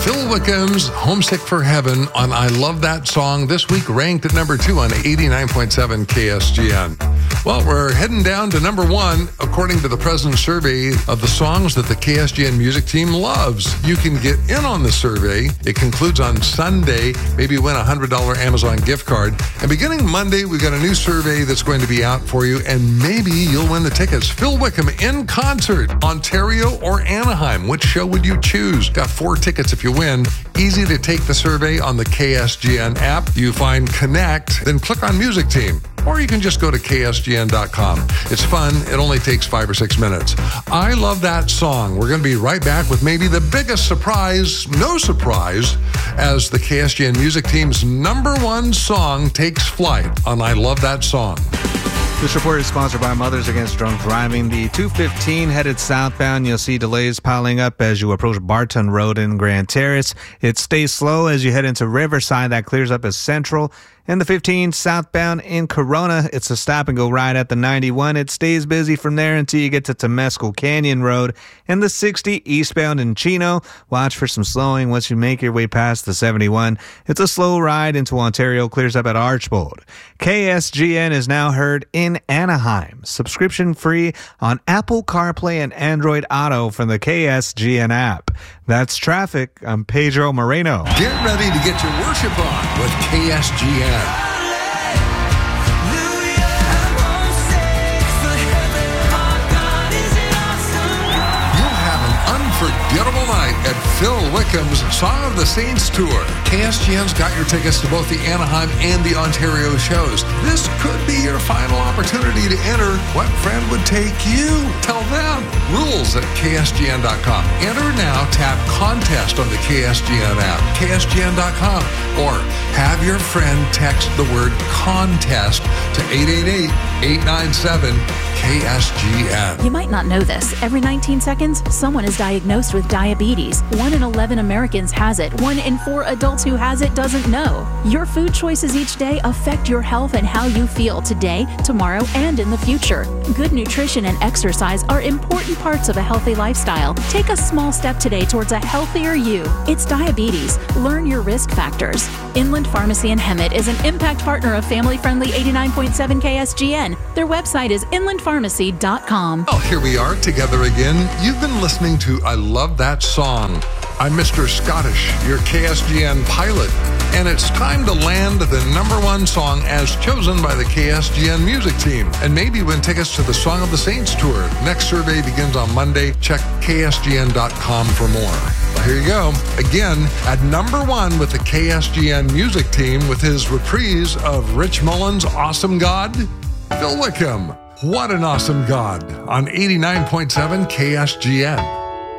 Phil Wickham's Homesick for Heaven on I Love That Song, this week ranked at number 2 on 89.7 KSGN. Well, we're heading down to number 1, according to the President's survey of the songs that the KSGN music team loves. You can get in on the survey. It concludes on Sunday. Maybe win a $100 Amazon gift card. And beginning Monday, we've got a new survey that's going to be out for you, and maybe you'll win the tickets. Phil Wickham in concert, Ontario or Anaheim. Which show would you choose? Got 4 tickets if you win. Easy to take the survey on the KSGN app. You find Connect, then click on Music Team. Or you can just go to ksgn.com. It's fun. It only takes 5 or 6 minutes. I love that song. We're going to be right back with maybe the biggest surprise, no surprise, as the KSGN music team's number 1 song takes flight on I Love That Song. This report is sponsored by Mothers Against Drunk Driving. The 215 headed southbound. You'll see delays piling up as you approach Barton Road in Grand Terrace. It stays slow as you head into Riverside. That clears up as Central. And the 15 southbound in Corona, it's a stop-and-go ride at the 91. It stays busy from there until you get to Temescal Canyon Road. And the 60 eastbound in Chino, watch for some slowing once you make your way past the 71. It's a slow ride into Ontario, clears up at Archbold. KSGN is now heard in Anaheim. Subscription-free on Apple CarPlay and Android Auto from the KSGN app. That's traffic. I'm Pedro Moreno. Get ready to get your worship on with KSGN. You'll have an unforgettable night at Phil Wickham's Song of the Saints Tour. KSGN's got your tickets to both the Anaheim and the Ontario shows. This could be your final opportunity to enter. What friend would take you? Tell them. Rules at ksgn.com. Enter now, tap contest on the KSGN app, ksgn.com, or have your friend text the word contest to 888-897-KSGN. You might not know this. Every 19 seconds, someone is diagnosed with diabetes. 1 in 11 Americans has it. 1 in 4 adults who has it doesn't know. Your food choices each day affect your health and how you feel today, tomorrow, and in the future. Good nutrition and exercise are important parts of a healthy lifestyle. Take a small step today towards a healthier you. It's diabetes. Learn your risk factors. Inland Pharmacy in Hemet is an impact partner of family-friendly 89.7 KSGN. Their website is inlandpharmacy.com. Oh, here we are together again. You've been listening to I Love That Song. I'm Mr. Scottish, your KSGN pilot, and it's time to land the number 1 song as chosen by the KSGN music team, and maybe win tickets to the Song of the Saints tour. Next survey begins on Monday. Check ksgn.com for more. Well, here you go. Again, at number 1 with the KSGN music team with his reprise of Rich Mullins' Awesome God, Phil Wickham. What an awesome God on 89.7 KSGN.